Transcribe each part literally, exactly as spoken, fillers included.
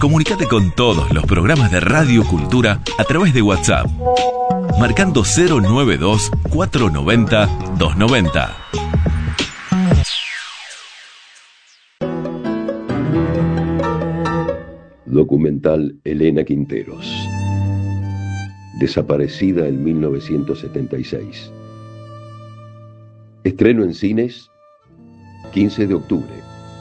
Comunicate con todos los programas de Radio Cultura a través de WhatsApp, marcando cero noventa y dos, cuatrocientos noventa, doscientos noventa. Documental Elena Quinteros. Desaparecida en mil novecientos setenta y seis. Estreno en cines quince de octubre.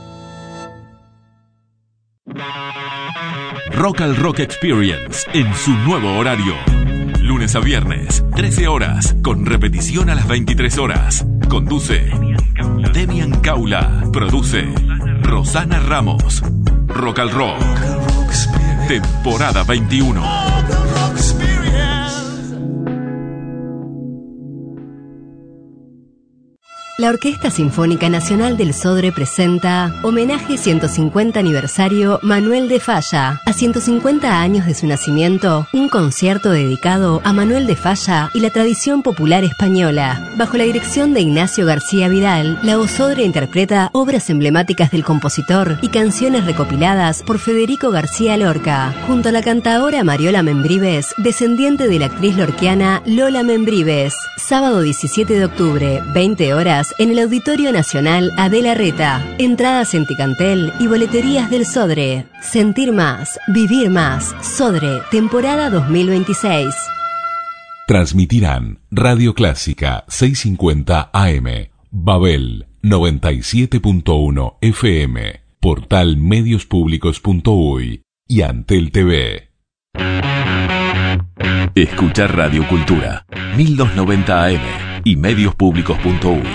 Rock al Rock Experience en su nuevo horario. Lunes a viernes, trece horas, con repetición a las veintitrés horas. Conduce Demian Caula. Produce Rosana Ramos. Rock al Rock. Temporada veintiuno. La Orquesta Sinfónica Nacional del Sodre presenta Homenaje ciento cincuenta Aniversario Manuel de Falla. A ciento cincuenta años de su nacimiento, un concierto dedicado a Manuel de Falla y la tradición popular española. Bajo la dirección de Ignacio García Vidal, la OSodre interpreta obras emblemáticas del compositor y canciones recopiladas por Federico García Lorca, junto a la cantaora Mariola Membrives, descendiente de la actriz lorquiana Lola Membrives. Sábado diecisiete de octubre, veinte horas, en el Auditorio Nacional Adela Reta. Entradas en Ticantel y boleterías del Sodre. Sentir más, vivir más. Sodre, temporada dos mil veintiséis. Transmitirán Radio Clásica seiscientos cincuenta A M, Babel noventa y siete punto uno F M, Portal Medios Públicos punto uy y Antel T V. Escucha Radio Cultura mil doscientos noventa A M y Medios Públicos punto uy.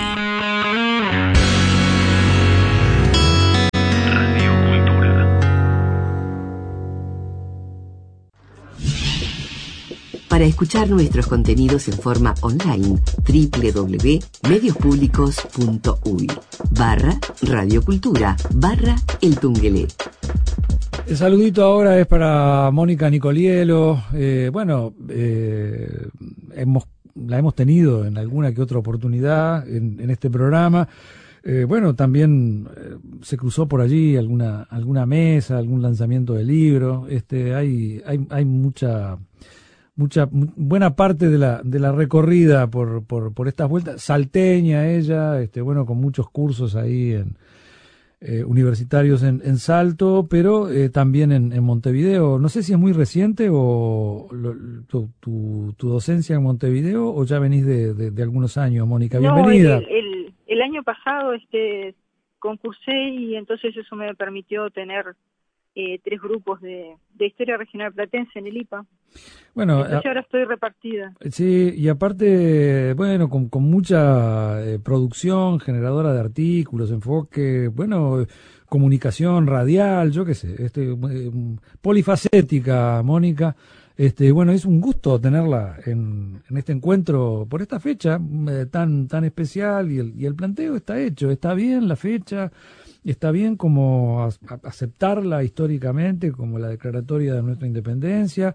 Para escuchar nuestros contenidos en forma online, doble u doble u doble u punto medios públicos punto uy, barra Radio Cultura, barra El Tungelé. El saludito ahora es para Mónica Nicolielo. Eh, bueno, eh, hemos, la hemos tenido en alguna que otra oportunidad en, en este programa. Eh, bueno, también eh, se cruzó por allí alguna alguna mesa, algún lanzamiento de libro. Este, hay hay hay mucha mucha buena parte de la de la recorrida por por por estas vueltas. Salteña ella, este, bueno, con muchos cursos ahí en Eh, universitarios en, en Salto, pero eh, también en, en Montevideo. No sé si es muy reciente o lo, tu, tu, tu docencia en Montevideo o ya venís de, de, de algunos años, Mónica. Bienvenida. No, el, el, el año pasado este concursé y entonces eso me permitió tener eh, tres grupos de, de historia regional platense en el I P A. Bueno, entonces ahora estoy repartida. Sí, y aparte, bueno, con, con mucha eh, producción, generadora de artículos, enfoque, bueno, comunicación radial, yo qué sé, este, eh, polifacética, Mónica. Este, bueno, es un gusto tenerla en, en este encuentro por esta fecha eh, tan tan especial y el, y el planteo está hecho, está bien la fecha, está bien como a, a aceptarla históricamente como la declaratoria de nuestra independencia.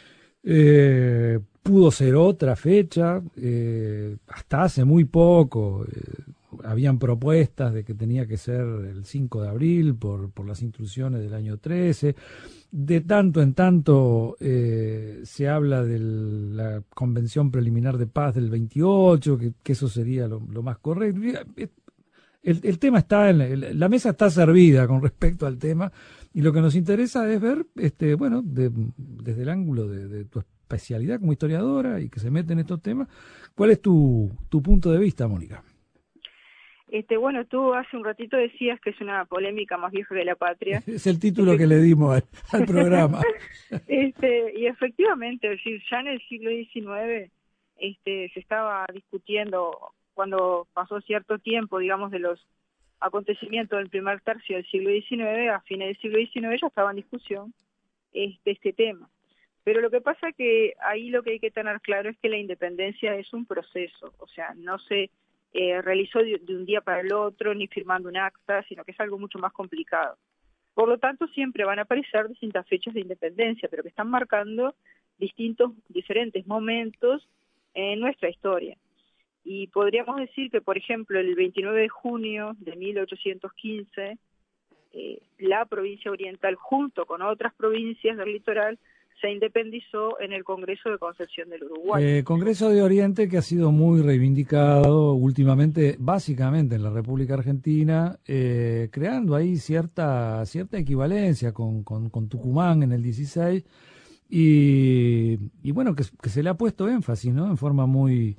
Eh, pudo ser otra fecha, eh, hasta hace muy poco eh, habían propuestas de que tenía que ser el cinco de abril por, por las instrucciones del año trece. De tanto en tanto eh, se habla de la Convención Preliminar de Paz del veintiocho, que, que eso sería lo, lo más correcto. El, el tema está, en la, la mesa está servida con respecto al tema, y lo que nos interesa es ver, este, bueno, de, desde el ángulo de, de tu especialidad como historiadora y que se mete en estos temas, ¿cuál es tu, tu punto de vista, Mónica? Este, bueno, tú hace un ratito decías que es una polémica más vieja que la patria. Es el título que le dimos al, al programa. Este, y efectivamente, es decir, ya en el siglo diecinueve este, se estaba discutiendo, cuando pasó cierto tiempo, digamos, de los acontecimientos del primer tercio del siglo diecinueve, a fines del siglo diecinueve ya estaba en discusión este, este tema. Pero lo que pasa que ahí lo que hay que tener claro es que la independencia es un proceso, o sea, no se eh, realizó de, de un día para el otro, ni firmando un acta, sino que es algo mucho más complicado. Por lo tanto, siempre van a aparecer distintas fechas de independencia, pero que están marcando distintos, diferentes momentos en nuestra historia. Y podríamos decir que, por ejemplo, el veintinueve de junio de mil ochocientos quince, eh, la provincia oriental junto con otras provincias del litoral se independizó en el Congreso de Concepción del Uruguay. Eh, Congreso de Oriente que ha sido muy reivindicado últimamente, básicamente en la República Argentina, eh, creando ahí cierta cierta equivalencia con, con, con Tucumán en el dieciséis y, y bueno, que, que se le ha puesto énfasis, ¿no? En forma muy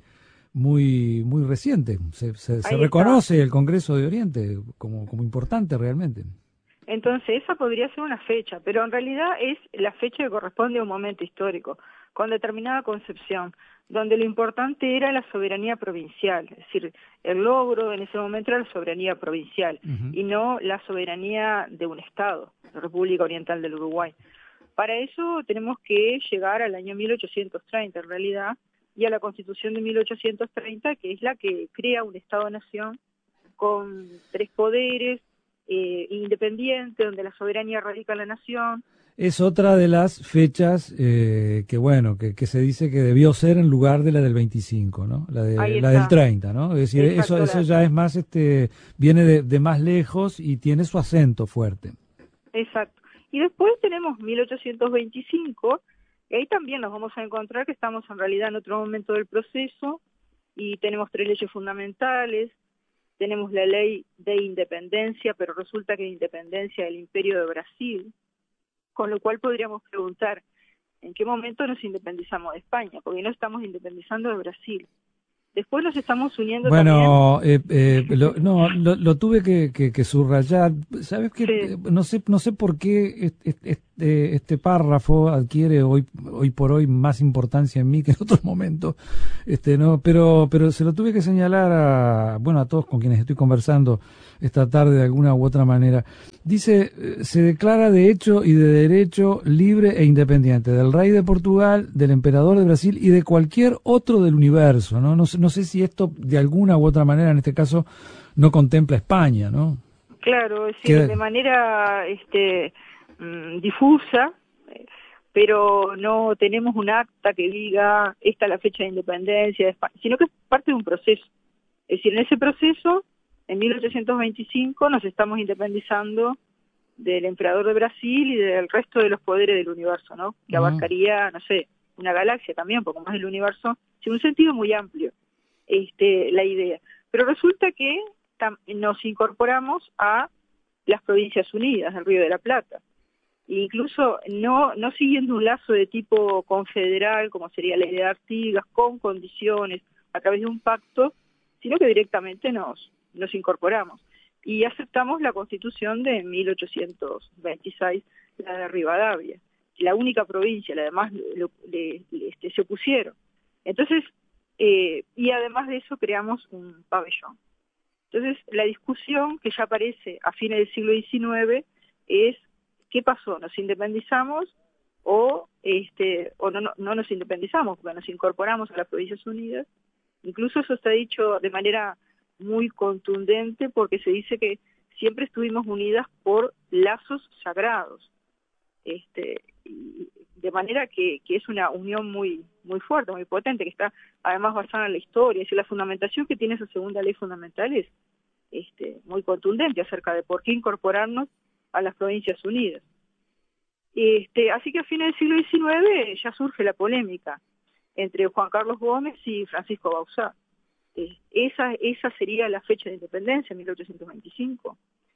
muy muy reciente. Se, se, se reconoce el Congreso de Oriente como, como importante realmente. Entonces, esa podría ser una fecha, pero en realidad es la fecha que corresponde a un momento histórico, con determinada concepción, donde lo importante era la soberanía provincial, es decir, el logro en ese momento era la soberanía provincial, uh-huh. y no la soberanía de un Estado, la República Oriental del Uruguay. Para eso tenemos que llegar al año mil ochocientos treinta, en realidad, y a la Constitución de mil ochocientos treinta, que es la que crea un Estado-nación con tres poderes, Eh, independiente, donde la soberanía radica en la nación. Es otra de las fechas eh, que, bueno, que, que se dice que debió ser en lugar de la del veinticinco, ¿no? La, de, la del treinta, ¿no? Es decir, Exacto, eso, eso ya es más, este, viene de, de más lejos y tiene su acento fuerte. Exacto. Y después tenemos mil ochocientos veinticinco, y ahí también nos vamos a encontrar que estamos en realidad en otro momento del proceso, y tenemos tres leyes fundamentales. Tenemos la ley de independencia, pero resulta que independencia del Imperio de Brasil, con lo cual podríamos preguntar, ¿en qué momento nos independizamos de España? Porque no estamos independizando de Brasil. Después nos estamos uniendo bueno, también... eh, eh, lo, no, lo, lo tuve que, que, que subrayar. ¿Sabes qué? Sí. No sé, no sé por qué este, este, este párrafo adquiere hoy, hoy por hoy más importancia en mí que en otros momentos. Este, no, pero, pero se lo tuve que señalar a, bueno, a todos con quienes estoy conversando esta tarde de alguna u otra manera. Dice, se declara de hecho y de derecho libre e independiente del rey de Portugal, del emperador de Brasil y de cualquier otro del universo, ¿no? No sé, no sé si esto de alguna u otra manera en este caso no contempla España, ¿no? Claro, es decir, de manera este, mmm, difusa, pero no tenemos un acta que diga esta es la fecha de independencia de España, sino que es parte de un proceso. Es decir, en ese proceso, en mil ochocientos veinticinco nos estamos independizando del emperador de Brasil y del resto de los poderes del universo, ¿no? Que uh-huh. abarcaría, no sé, una galaxia también, porque más del universo, en un sentido muy amplio, este, la idea. Pero resulta que tam- nos incorporamos a las Provincias Unidas del Río de la Plata. E incluso no, no siguiendo un lazo de tipo confederal, como sería la idea de Artigas, con condiciones, a través de un pacto, sino que directamente nos, nos incorporamos. Y aceptamos la Constitución de mil ochocientos veintiséis, la de Rivadavia, la única provincia, la demás le, le, le, este, se opusieron. Entonces, eh, y además de eso creamos un pabellón. Entonces, la discusión que ya aparece a fines del siglo diecinueve es ¿qué pasó? ¿Nos independizamos o este o no, no, no nos independizamos? Porque nos incorporamos a las Provincias Unidas. Incluso eso está dicho de manera muy contundente porque se dice que siempre estuvimos unidas por lazos sagrados. Este, y de manera que, que es una unión muy muy fuerte, muy potente, que está además basada en la historia. Es decir, la fundamentación que tiene esa segunda ley fundamental es este, muy contundente acerca de por qué incorporarnos a las Provincias Unidas. Este, así que a fines del siglo diecinueve ya surge la polémica entre Juan Carlos Gómez y Francisco Bauzá. Eh, esa, esa sería la fecha de independencia, mil ochocientos veinticinco.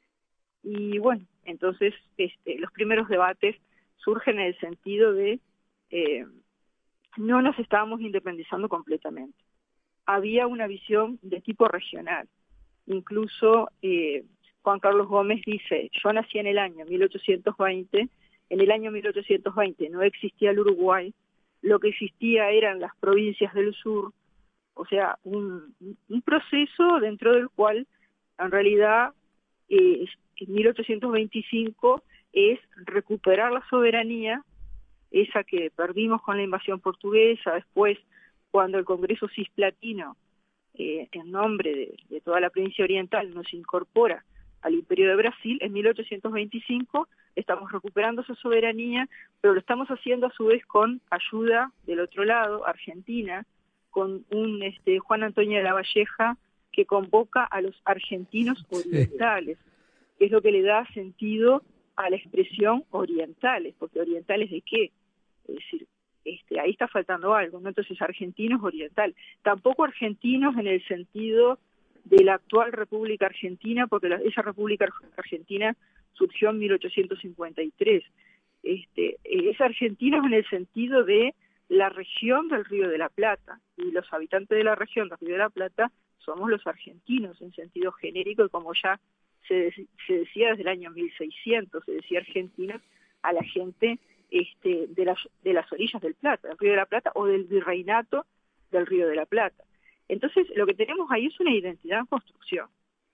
Y bueno, entonces este, los primeros debates surgen en el sentido de eh, no nos estábamos independizando completamente. Había una visión de tipo regional. Incluso eh, Juan Carlos Gómez dice, yo nací en el año mil ochocientos veinte, en el año mil ochocientos veinte no existía el Uruguay, lo que existía eran las provincias del sur, o sea, un, un proceso dentro del cual en realidad eh, en mil ochocientos veinticinco es recuperar la soberanía, esa que perdimos con la invasión portuguesa, después cuando el Congreso Cisplatino, eh, en nombre de, de toda la provincia oriental, nos incorpora al Imperio de Brasil, en mil ochocientos veinticinco estamos recuperando esa soberanía, pero lo estamos haciendo a su vez con ayuda del otro lado, Argentina, con un este, Juan Antonio de la Valleja que convoca a los argentinos orientales. es lo que le da sentido a la expresión orientales, porque orientales ¿de qué? Es decir, este, ahí está faltando algo, ¿no? Entonces argentinos oriental, tampoco argentinos en el sentido de la actual República Argentina, porque la, esa República Argentina surgió en mil ochocientos cincuenta y tres, este, es argentinos en el sentido de la región del Río de la Plata, y los habitantes de la región del Río de la Plata somos los argentinos en sentido genérico, y como ya se, se decía desde el año mil seiscientos, se decía argentinos a la gente este, de, las, de las orillas del Plata, del Río de la Plata, o del virreinato del Río de la Plata. Entonces, lo que tenemos ahí es una identidad en construcción.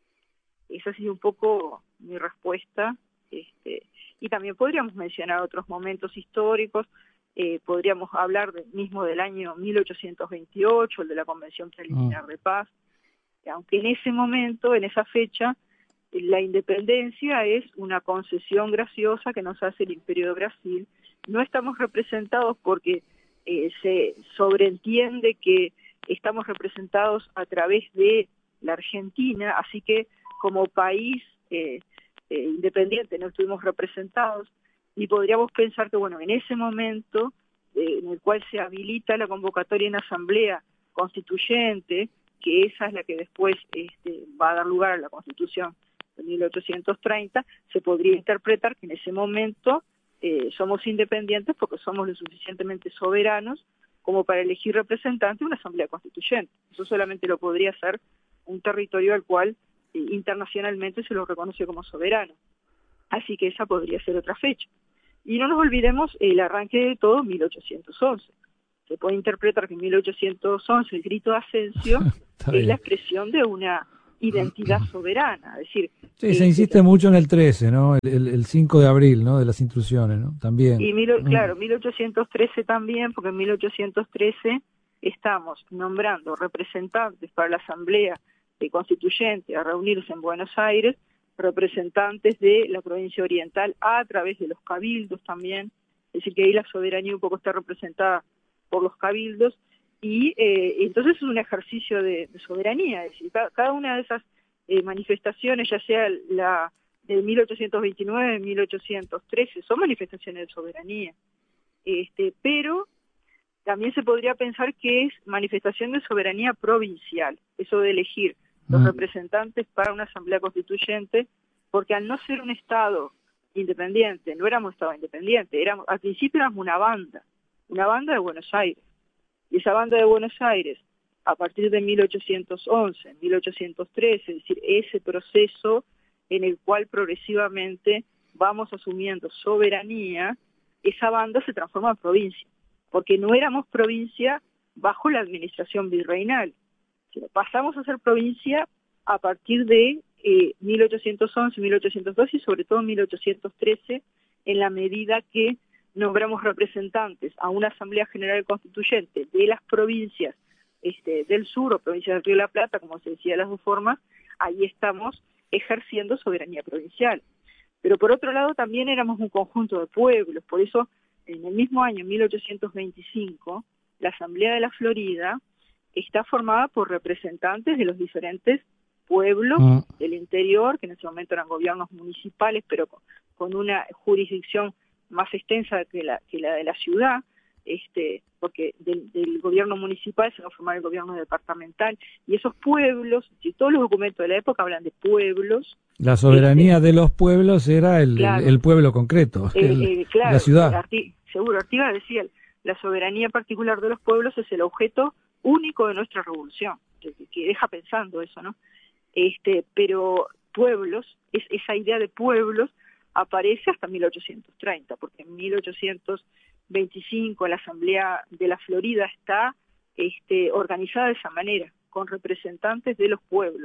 Esa ha sido un poco mi respuesta, este, y también podríamos mencionar otros momentos históricos. Eh, podríamos hablar de, mismo del año mil ochocientos veintiocho, el de la Convención Preliminar de Paz, aunque en ese momento, en esa fecha, la independencia es una concesión graciosa que nos hace el Imperio de Brasil. No estamos representados porque eh, se sobreentiende que estamos representados a través de la Argentina, así que como país eh, eh, independiente no estuvimos representados, y podríamos pensar que, bueno, en ese momento eh, en el cual se habilita la convocatoria en asamblea constituyente, que esa es la que después este, va a dar lugar a la Constitución de mil ochocientos treinta, se podría interpretar que en ese momento eh, somos independientes porque somos lo suficientemente soberanos como para elegir representantes de una asamblea constituyente. Eso solamente lo podría hacer un territorio al cual eh, internacionalmente se lo reconoce como soberano. Así que esa podría ser otra fecha. Y no nos olvidemos el arranque de todo, mil ochocientos once. Se puede interpretar que en mil ochocientos once el grito de Ascencio es la expresión de una identidad soberana, es decir... Sí, eh, se insiste eh, mucho en el trece, ¿no? El, el cinco de abril, ¿no? De las instrucciones, ¿no? También. Y mil, claro, mil ochocientos trece también, porque en mil ochocientos trece estamos nombrando representantes para la Asamblea Constituyente a reunirse en Buenos Aires, representantes de la provincia oriental a través de los cabildos también, es decir, que ahí la soberanía un poco está representada por los cabildos, y eh, entonces es un ejercicio de, de soberanía, es decir, cada, cada una de esas eh, manifestaciones, ya sea la de mil ochocientos veintinueve, mil ochocientos trece, son manifestaciones de soberanía, este, pero también se podría pensar que es manifestación de soberanía provincial, eso de elegir los mm. representantes para una asamblea constituyente, porque al no ser un Estado independiente, no éramos Estado independiente, éramos, al principio éramos una banda, una banda de Buenos Aires, y esa banda de Buenos Aires, a partir de mil ochocientos once, mil ochocientos trece, es decir, ese proceso en el cual progresivamente vamos asumiendo soberanía, esa banda se transforma en provincia, porque no éramos provincia bajo la administración virreinal, sino pasamos a ser provincia a partir de eh, mil ochocientos once, mil ochocientos doce y sobre todo mil ochocientos trece, en la medida que nombramos representantes a una Asamblea General Constituyente de las provincias este, del sur o provincias del Río de la Plata, como se decía de las dos formas, ahí estamos ejerciendo soberanía provincial. Pero por otro lado también éramos un conjunto de pueblos, por eso en el mismo año, mil ochocientos veinticinco, la Asamblea de la Florida está formada por representantes de los diferentes pueblos mm. del interior, que en ese momento eran gobiernos municipales, pero con, con una jurisdicción más extensa que la, que la de la ciudad, este, porque del, del gobierno municipal se va a formar el gobierno departamental, y esos pueblos, si todos los documentos de la época hablan de pueblos... La soberanía este, de los pueblos era el, claro, el, el pueblo concreto, eh, el, eh, claro, la ciudad. Arti, seguro, Artigas decía, la soberanía particular de los pueblos es el objeto único de nuestra revolución, que, que deja pensando eso, ¿no? Este, pero pueblos, es, esa idea de pueblos aparece hasta mil ochocientos treinta, porque en mil ochocientos veinticinco la Asamblea de la Florida está este, organizada de esa manera, con representantes de los pueblos.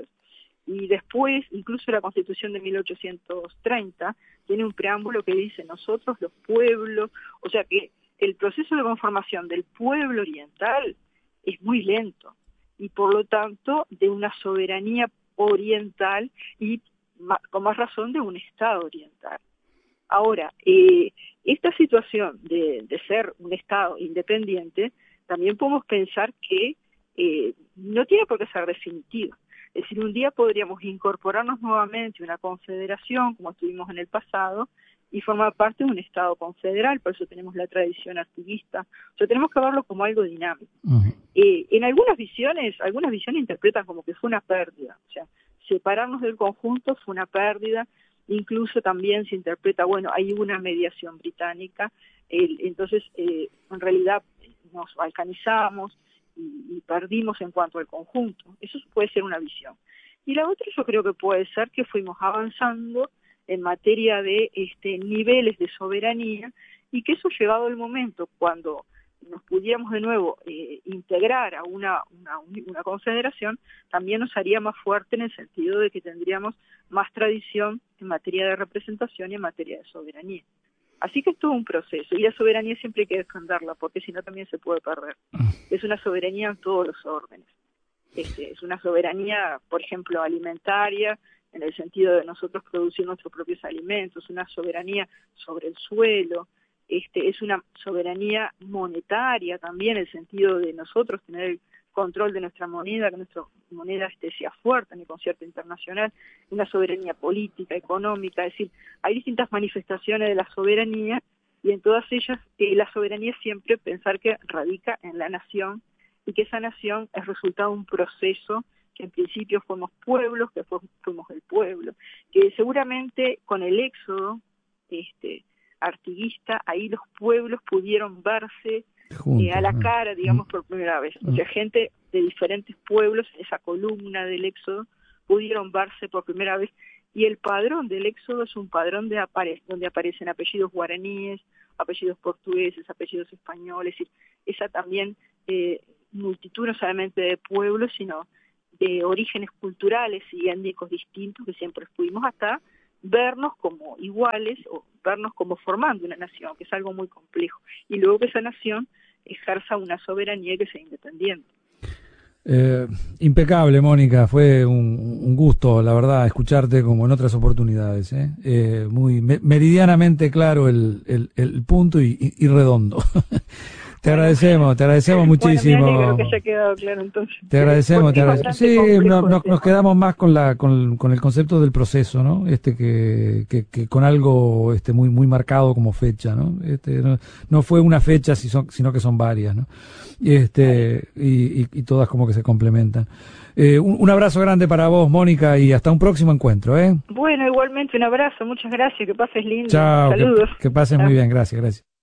Y después, incluso la Constitución de mil ochocientos treinta tiene un preámbulo que dice, nosotros los pueblos, o sea que el proceso de conformación del pueblo oriental es muy lento, y por lo tanto de una soberanía oriental y con más razón de un Estado oriental. Ahora, eh, esta situación de, de ser un Estado independiente, también podemos pensar que eh, no tiene por qué ser definitiva. Es decir, un día podríamos incorporarnos nuevamente a una confederación, como estuvimos en el pasado, y formar parte de un Estado confederal, por eso tenemos la tradición artiguista. O sea, tenemos que verlo como algo dinámico. Uh-huh. Eh, en algunas visiones, algunas visiones interpretan como que fue una pérdida, o sea, separarnos del conjunto fue una pérdida, incluso también se interpreta, bueno, hay una mediación británica, eh, entonces eh, en realidad nos balcanizamos y, y perdimos en cuanto al conjunto. Eso puede ser una visión. Y la otra yo creo que puede ser que fuimos avanzando en materia de este, niveles de soberanía, y que eso, llegado el momento cuando nos pudiéramos de nuevo eh, integrar a una, una, una confederación, también nos haría más fuerte en el sentido de que tendríamos más tradición en materia de representación y en materia de soberanía. Así que es todo un proceso, y la soberanía siempre hay que defenderla, porque si no también se puede perder. Es una soberanía en todos los órdenes. Este, es una soberanía, por ejemplo, alimentaria, en el sentido de nosotros producir nuestros propios alimentos, una soberanía sobre el suelo, este, es una soberanía monetaria también, en el sentido de nosotros tener el control de nuestra moneda, que nuestra moneda este, sea fuerte en el concierto internacional, una soberanía política, económica, es decir, hay distintas manifestaciones de la soberanía, y en todas ellas eh, la soberanía siempre pensar que radica en la nación, y que esa nación es resultado de un proceso que en principio fuimos pueblos, que fuimos el pueblo, que seguramente con el éxodo este, artiguista, ahí los pueblos pudieron verse Juntos, eh, a la cara, digamos, por primera vez. O sea, gente de diferentes pueblos, esa columna del éxodo, pudieron verse por primera vez, y el padrón del éxodo es un padrón de apare donde aparecen apellidos guaraníes, apellidos portugueses, apellidos españoles, y esa también eh, multitud no solamente de pueblos, sino de orígenes culturales y étnicos distintos, que siempre pudimos hasta vernos como iguales o vernos como formando una nación, que es algo muy complejo, y luego que esa nación ejerza una soberanía y que sea independiente. Eh, impecable, Mónica, fue un, un gusto, la verdad, escucharte como en otras oportunidades, ¿eh? Eh, muy me, meridianamente claro el, el, el punto y, y, y redondo. Te agradecemos, te agradecemos muchísimo. Bueno, me alegro que haya quedado claro, entonces. Te agradecemos, te agradecemos. Sí, no, no, nos quedamos más con la con, con el concepto del proceso, ¿no? Este que, que, que con algo este muy muy marcado como fecha, ¿no? Este no, no fue una fecha, sino que son varias, ¿no? Y este y, y, y todas como que se complementan. Eh, un, un abrazo grande para vos, Mónica, y hasta un próximo encuentro, ¿eh? Bueno, igualmente un abrazo, muchas gracias, que pases lindo. Chao, saludos. Que, que pases Chao. Muy bien, gracias, gracias.